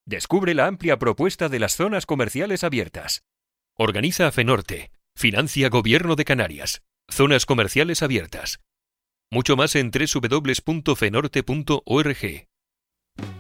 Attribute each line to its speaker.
Speaker 1: Descubre la amplia propuesta de las zonas comerciales abiertas. Organiza FENORTE. Financia Gobierno de Canarias. Zonas comerciales abiertas. Mucho más en www.fenorte.org.